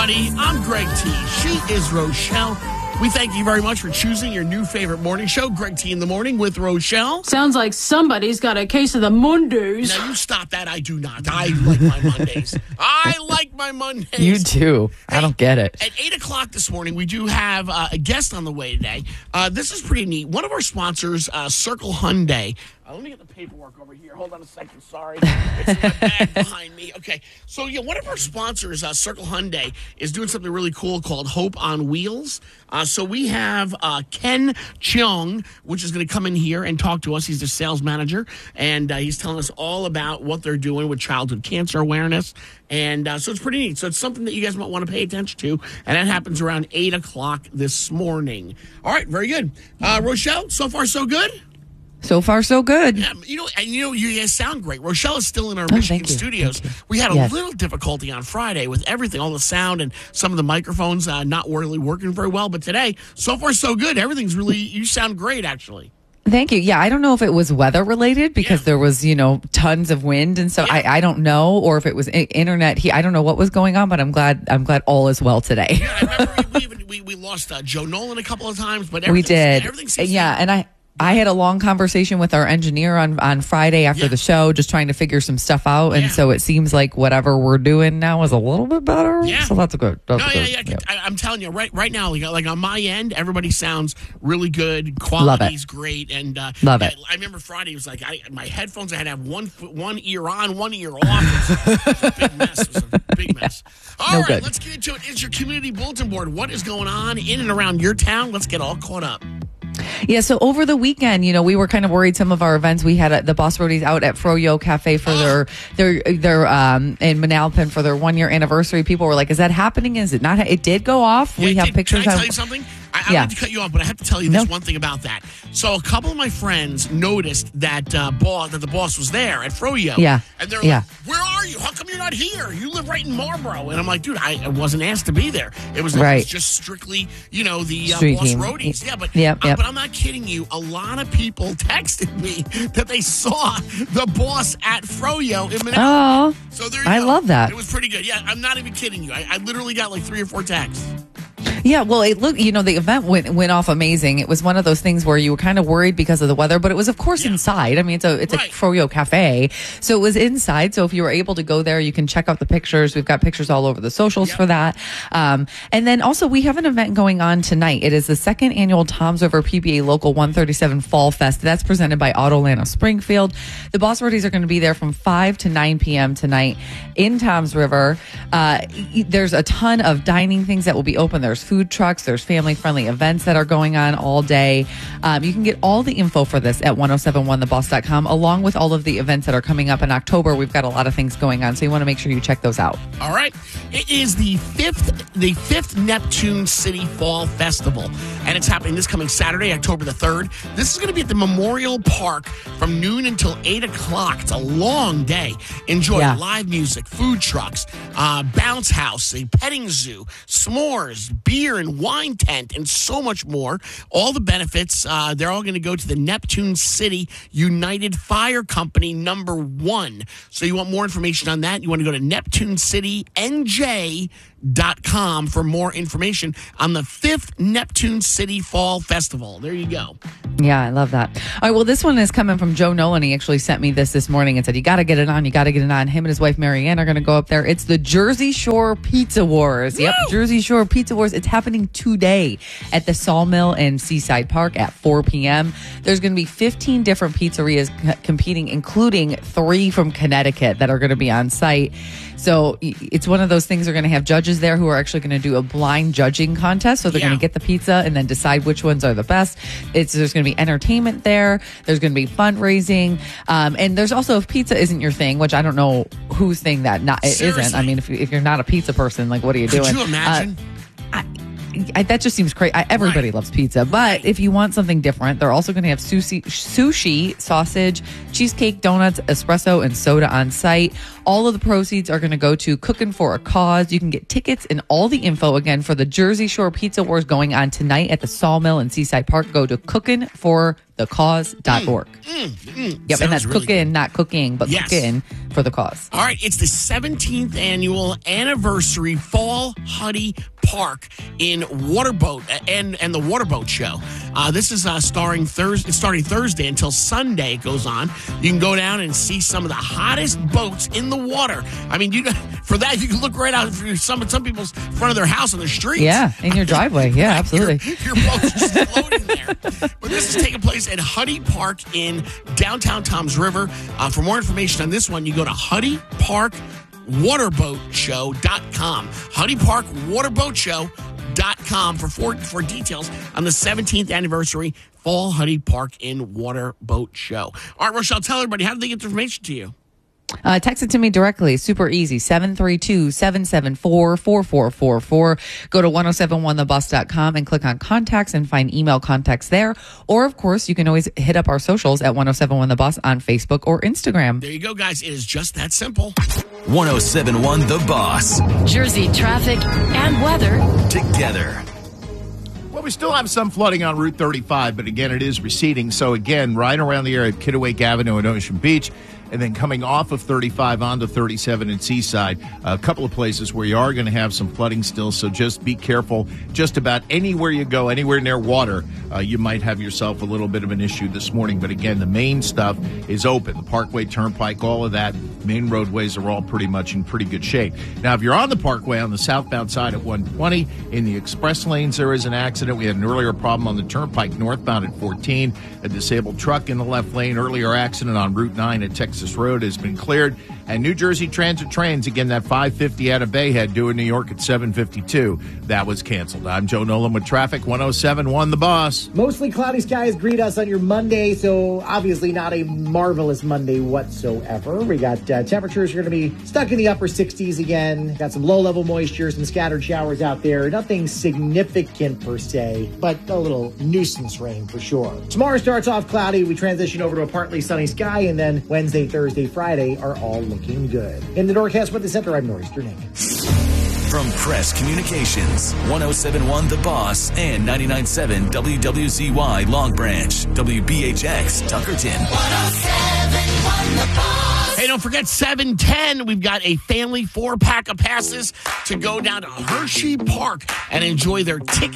everybody. I'm Greg T. She is Rochelle. We thank you very much for choosing your new favorite morning show, Greg T in the Morning with Rochelle. Sounds like somebody's got a case of the Mondays. Now, you stop that. I do not. I like my Mondays. I like my Mondays. You do. I don't get it. At 8 o'clock this morning, we do have a guest on the way today. This is pretty neat. One of our sponsors, Circle Hyundai. Let me get the paperwork over here. Hold on a second. Sorry. It's in my bag behind me. Okay. So, yeah, one of our sponsors, Circle Hyundai, is doing something really cool called Hope on Wheels. So we have Ken Cheong, which is going to come in here and talk to us. He's the sales manager, and he's telling us all about what they're doing with childhood cancer awareness. And so it's pretty neat. So it's something that you guys might want to pay attention to, and that happens around 8 o'clock this morning. All right, very good. Rochelle, so far so good? So far, so good. Yeah, you guys sound great. Rochelle is still in our Michigan studios. We had a little difficulty on Friday with everything, all the sound and some of the microphones not really working very well. But today, so far, so good. Everything's really, you sound great, actually. Thank you. Yeah, I don't know if it was weather related because there was, tons of wind and so I don't know, or if it was internet. I don't know what was going on, but I'm glad all is well today. Yeah, I remember we lost Joe Nolan a couple of times, but we did. Everything seems and I had a long conversation with our engineer on Friday after the show, just trying to figure some stuff out. And so it seems like whatever we're doing now is a little bit better. Yeah. So that's good. I'm telling you, right now, like on my end, everybody sounds really good. Quality's great. And love it. I remember Friday, it was like my headphones, I had to have one ear on, one ear off. It was a big mess. It was a big mess. All right, let's get into it. It's your community bulletin board. What is going on in and around your town? Let's get all caught up. Yeah, so over the weekend, we were kind of worried. Some of our events, we had the Boss Roadies out at Froyo Cafe for their in Manalapan for their 1 year anniversary. People were like, "Is that happening? Is it not?" It did go off. We have pictures. Can I tell you something? I don't need to cut you off, but I have to tell you this one thing about that. So a couple of my friends noticed that the boss was there at Froyo. Yeah. And they're like, "Where are you? How come you're not here? You live right in Marlboro." And I'm like, "Dude, I wasn't asked to be there. It was just strictly, the Boss Roadies." Yeah, but I'm not kidding you. A lot of people texted me that they saw the boss at Froyo in Manhattan. Oh, so there you go. I love that. It was pretty good. Yeah, I'm not even kidding you. I literally got like 3 or 4 texts. Yeah, well, the event went off amazing. It was one of those things where you were kind of worried because of the weather, but it was, of course, inside. I mean, it's a Froyo Cafe, so it was inside. So if you were able to go there, you can check out the pictures. We've got pictures all over the socials for that. And then also we have an event going on tonight. It is the second annual Toms River PBA Local 137 Fall Fest. That's presented by Autoland of Springfield. The Boss Roadies are going to be there from 5 to 9 p.m. tonight in Toms River. There's a ton of dining things that will be open. There's food trucks, there's family-friendly events that are going on all day. You can get all the info for this at 1071theboss.com, along with all of the events that are coming up in October. We've got a lot of things going on, so you want to make sure you check those out. All right. It is the fifth Neptune City Fall Festival, and it's happening this coming Saturday, October the 3rd. This is going to be at the Memorial Park from noon until 8 o'clock. It's a long day. Enjoy live music, food trucks, bounce house, a petting zoo, s'mores, beer and wine tent, and so much more. All the benefits, they're all going to go to the Neptune City United Fire Company #1. So you want more information on that, you want to go to NeptuneCityNJ.com for more information on the 5th Neptune City Fall Festival. There you go. Yeah, I love that. All right, well, this one is coming from Joe Nolan. He actually sent me this morning and said, you got to get it on. You got to get it on. Him and his wife, Marianne, are going to go up there. It's the Jersey Shore Pizza Wars. Woo! Yep, Jersey Shore Pizza Wars. It's happening today at the Sawmill in Seaside Park at 4 p.m. There's going to be 15 different pizzerias competing, including 3 from Connecticut that are going to be on site. So it's one of those things, they're going to have judges there who are actually going to do a blind judging contest. So they're going to get the pizza and then decide which ones are the best. There's going to be entertainment there. There's going to be fundraising. And there's also, if pizza isn't your thing, which I don't know whose thing that it isn't. I mean, if you're not a pizza person, like, what are you doing? Could you imagine? that just seems crazy. Everybody loves pizza, but if you want something different, they're also going to have sushi, sausage, cheesecake, donuts, espresso, and soda on site. All of the proceeds are going to go to Cooking for a Cause. You can get tickets and all the info again for the Jersey Shore Pizza Wars going on tonight at the Sawmill in Seaside Park. Go to cookingforthecause.org. Yep, and that's really cooking, good. Not cooking, but cooking for the cause. All right, it's the 17th annual anniversary Fall Huddy Park in Waterboat and the Waterboat Show. This is starting Thursday until Sunday. It goes on. You can go down and see some of the hottest boats in the water. I mean, for that you can look right out through some people's front of their house on the street. Yeah, in your driveway. Yeah, absolutely. Your boat's just floating there. But this is taking place at Huddy Park in downtown Toms River. For more information on this one, you go to HuddyParkWaterboatShow.com. HuddyParkWaterboatShow.com for details on the 17th anniversary Fall Huddy Park in Waterboat Show. All right, Rochelle, tell everybody, how do they get the information to you? Text it to me directly. Super easy. 732-774-4444. Go to 1071thebus.com and click on contacts and find email contacts there. Or, of course, you can always hit up our socials at 1071 The Bus on Facebook or Instagram. There you go, guys. It is just that simple. 1071 The Boss. Jersey traffic and weather together. Well, we still have some flooding on Route 35, but again, it is receding. So again, right around the area of Kittiwake Avenue and Ocean Beach, and then coming off of 35 onto 37 in Seaside, a couple of places where you are going to have some flooding still. So just be careful. Just about anywhere you go, anywhere near water, you might have yourself a little bit of an issue this morning. But again, the main stuff is open. The Parkway, Turnpike, all of that. Main roadways are all pretty much in pretty good shape. Now, if you're on the Parkway on the southbound side at 120, in the express lanes, there is an accident. We had an earlier problem on the Turnpike northbound at 14. A disabled truck in the left lane. Earlier accident on Route 9 at Texas Road has been cleared. And New Jersey Transit trains, again, that 550 out of Bayhead due in New York at 752. That was canceled. I'm Joe Nolan with traffic. 1071 The Boss. Mostly cloudy skies greet us on your Monday, so obviously not a marvelous Monday whatsoever. We got temperatures are going to be stuck in the upper 60s again. Got some low-level moisture, some scattered showers out there. Nothing significant per se, but a little nuisance rain for sure. Tomorrow starts off cloudy. We transition over to a partly sunny sky, and then Wednesday, Thursday, Friday are all looking good. In the Norcast Weather Center, I'm Norris Sternick. From Crest Communications, 1071 The Boss and 99.7 WWZY Long Branch, WBHX Tuckerton. 1071 The Boss. Hey, don't forget 7:10. We've got a family 4-pack of passes to go down to Hershey Park and enjoy their ticket